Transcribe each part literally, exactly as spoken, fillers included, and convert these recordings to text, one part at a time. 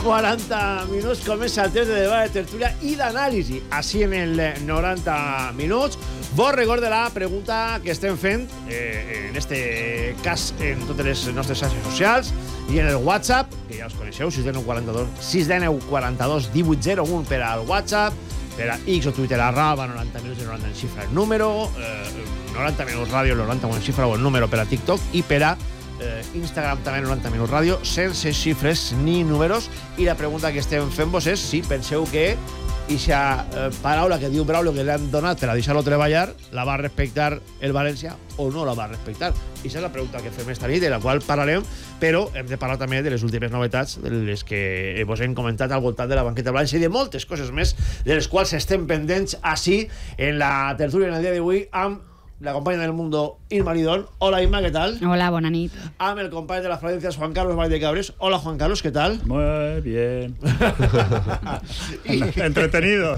quaranta minuts comença el temps de debat, de tertúlia i d'anàlisi. Així en el noranta minuts. Vos recorde la pregunta que estem fent, eh, en este cas en totes les nostres xarxes socials i en el WhatsApp, que ja els coneixeu, sis nou quaranta-dos, sis nou quaranta-dos, divuit zero u per al WhatsApp, per a X o Twitter, arroba noranta minuts i noranta en xifra el número, eh, noranta minuts ràdio, noranta en xifra o el número per a TikTok, i per a eh, Instagram també noranta minuts ràdio, sense xifres ni números. I la pregunta que estem fent-vos és si penseu que ixa eh, paraula que diu Braulio que li han donat per a deixar-lo treballar la va respectar el València o no la va respectar. I això és la pregunta que fem esta nit, de la qual parlarem, però hem de parlar també de les últimes novetats, de les que vos hem comentat al voltant de la banqueta del València i de moltes coses més, de les quals estem pendents així en la tertúlia en el dia d'avui amb la companya del mundo, Irma Lidón. Hola, Irma, ¿qué tal? Hola, bona nit. Amb el company de las Florencias, Juan Carlos Valdecabres. Hola, Juan Carlos, ¿qué tal? Muy bien. y... Entretenido.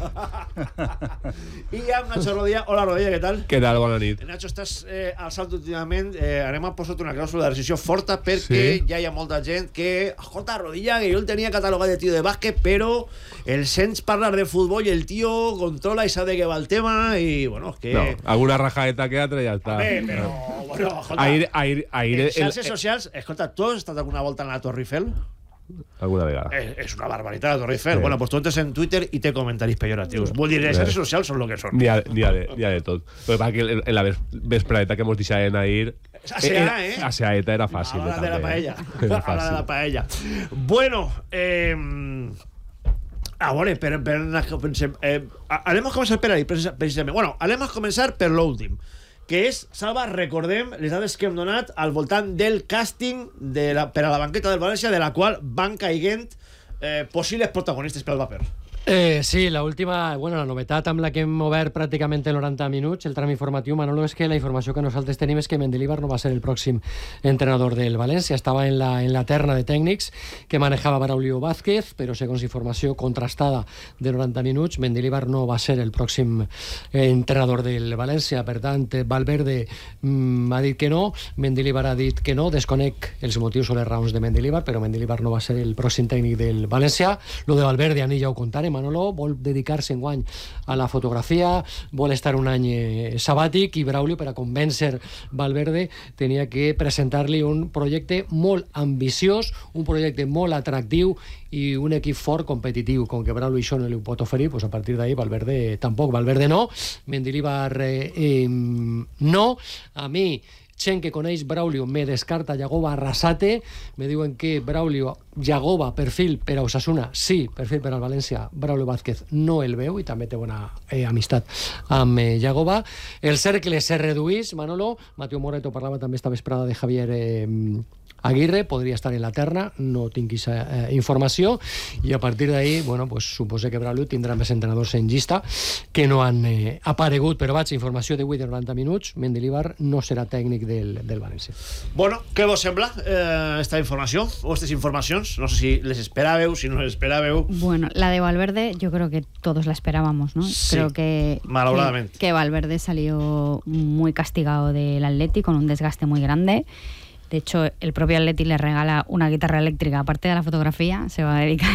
I amb Nacho Rodilla. Hola, Rodilla, ¿qué tal? Què tal? Bona nit. Nacho, estàs eh, al salt últimament. Eh, anem a posar una clàusula de rescisió forta perquè sí. ja hi ha molta gent que... Escolta, Rodilla, que jo el tenia catalogat de tio de bàsquet, però el sents parlar de futbol i el tio controla i sabe que va el tema i, bueno, és que... No, alguna rajaeta que altra i ja està. Bé, però, bueno, escolta... Aire, aire, aire... En xarxes socials, escolta, tu has estat alguna volta en la Torre Eiffel? Alguna vegada. És, és una barbaritat la Torre Eiffel. Sí. Bueno, pues tu entres en Twitter i té comentaris pejoratius. Vull dir, les xarxes socials són el que són. N'hi ha, n'hi ha, de, n'hi ha de tot. Però perquè en la vespreta que mos deixaven a ir... A Seana, eh? A Seaeta era fàcil. A l'hora de la paella. Era A l'hora de la paella. Bueno, eh... a veure, per, per, pensem, eh, anem a començar per ahí, precisament. Bueno, anem a començar per l'últim, que és, Salva, recordem les dades que hem donat al voltant del càsting de la, per a la banqueta del València, de la qual van caiguent eh, possibles protagonistes pel paper. Eh, sí, la última, bueno, la novetat amb la que hem obert pràcticament el noranta minuts, el tram informatiu, Manolo, és que la informació que nosaltres tenim és que Mendilibar no va ser el pròxim entrenador del València, estava en la, en la terna de tècnics que manejava Braulio Vázquez, però segons informació contrastada de noranta minuts, Mendilibar no va ser el pròxim eh, entrenador del València. Per tant, Valverde mm, ha dit que no, Mendilibar ha dit que no, desconec els motius o les raons de Mendilibar, però Mendilibar no va ser el pròxim tècnic del València. Lo de Valverde, a mi ja ho contarem. Manolo vol dedicar-se enguany a la fotografia, vol estar un any eh, sabàtic, i Braulio, per a convèncer Valverde, tenia que presentar-li un projecte molt ambiciós, un projecte molt atractiu i un equip fort, competitiu. Com que Braulio això no li ho pot oferir, pues a partir d'ahí Valverde tampoc. Valverde no, Mendilibar eh, eh, no. A mi, gent que coneix Braulio me descarta Yagoba Arrasate, me diuen que Braulio, Yagoba, perfil per a Osasuna, sí, perfil per al València, Braulio Vázquez no el veu i també té bona eh, amistat amb eh, Yagoba. El cercle se reduís, Manolo. Mateo Moreto parlava també esta vesprada de Javier eh, Aguirre, podria estar en la terna, no tinc aquesta eh, informació, i a partir d'ahí, bueno, pues suposo que Braulio tindrà més entrenadors en llista que no han eh, aparegut, però vaig, informació d'avui de noranta minuts, Mendilibar no serà tècnic del, del València. Bueno, què vos sembla eh, esta informació o estas informacions? No sé si les esperàveu, si no les esperàveu. Bueno, la de Valverde yo creo que todos la esperábamos, ¿no? Sí, creo que, malauradamente. Que, que Valverde salió muy castigado del Atleti con un desgaste muy grande. De hecho, el propio Atleti le regala una guitarra eléctrica. Aparte de la fotografía, se va a dedicar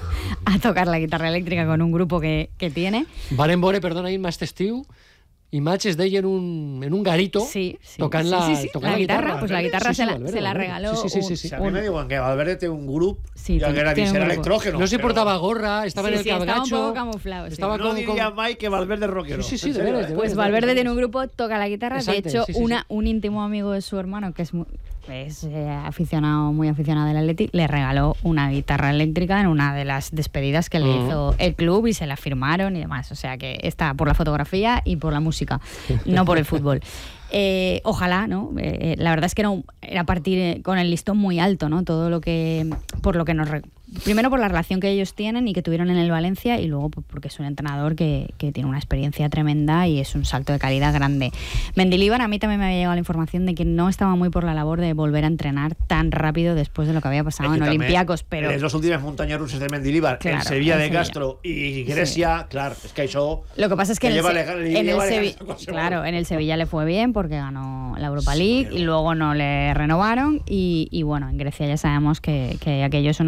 a tocar la guitarra eléctrica con un grupo que, que tiene. Varen veure, perdona, Imma, este estiu, imatges d'ell en un, en un garito, sí, sí, tocant sí, la, sí, sí. tocant la, la guitarra. guitarra. Pues la guitarra sí, sí, se, la, Valverde, se la Valverde. regaló. Sí, sí, sí, sí, sí. Si a mi me diuen que Valverde té un grup, sí, ja que era tiene ser un electrógeno. No se pero... portava gorra, estava sí, en el sí, cabracho. estaba un poco camuflado. Estaba sí. No con, diría con... mai que Valverde es rockero. Sí, sí, sí, de veras, de Pues veras, Valverde de tiene veras. un grupo, toca la guitarra. Exacte, de hecho, sí, sí, una, sí. un íntimo amigo de su hermano, que es, muy, es eh, aficionado, muy aficionado del Atleti, le regaló una guitarra eléctrica en una de las despedidas que le Uh-huh. hizo el club y se la firmaron y demás. O sea que está por la fotografía y por la música, no por el fútbol. Eh, ojalá, ¿no? Eh, la verdad es que era, un, era partir con el listón muy alto, ¿no? Todo lo que, por lo que nos... Re- primero por la relación que ellos tienen y que tuvieron en el Valencia, y luego porque es un entrenador que, que tiene una experiencia tremenda y es un salto de calidad grande. Mendilibar, a mí también me había llegado la información de que no estaba muy por la labor de volver a entrenar tan rápido después de lo que había pasado es que en Olympiacos, pero... Les dos últimes muntanyes russes de Mendilibar, claro, en Sevilla en de Sevilla. Castro y Grecia, sí. Claro, es que eso... Lo que pasa es que, que en, el, legal, en, el Sevi- claro, en el Sevilla le fue bien porque ganó la Europa League, sí, y luego no le renovaron y, y bueno, en Grecia ya sabemos que, que aquello es una moneda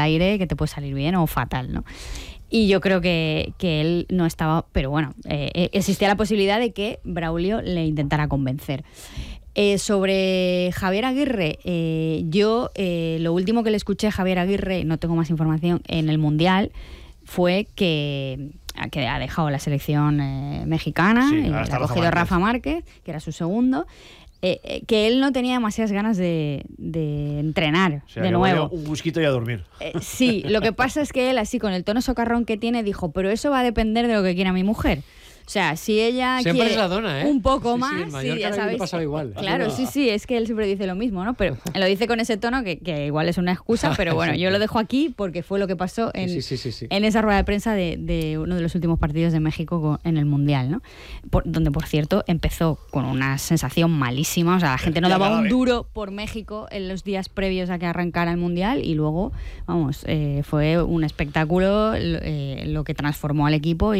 aire que te puede salir bien o fatal, ¿no? Y yo creo que, que él no estaba, pero bueno, eh, existía la posibilidad de que Braulio le intentara convencer. Eh, sobre Javier Aguirre, eh, yo eh, lo último que le escuché a Javier Aguirre, no tengo más información, en el Mundial, fue que, que ha dejado la selección eh, mexicana, Sí, y ahora la está ha Rafa cogido Márquez. Rafa Márquez, que era su segundo. Eh, eh, que él no tenía demasiadas ganas de, de entrenar O sea, de que nuevo. bueno, un whisky y a dormir. Eh, sí, lo que pasa es que él, así con el tono socarrón que tiene, dijo, pero eso va a depender de lo que quiera mi mujer. O sea, si ella Siempre quiere es la dona, ¿eh? un poco Sí, sí, más, en sí, Mallorca ya le sabéis. pasaba igual. Claro, sí, sí, es que él siempre dice lo mismo, ¿no? Pero lo dice con ese tono que, que igual es una excusa, pero bueno, yo lo dejo aquí porque fue lo que pasó en, Sí, sí, sí, sí. en esa rueda de prensa de, de uno de los últimos partidos de México con- en el Mundial, ¿no? Por- donde, por cierto, empezó con una sensación malísima, o sea, la gente no Ya daba acaba un de- duro por México en los días previos a que arrancara el Mundial y luego, vamos, eh, fue un espectáculo eh, lo que transformó al equipo y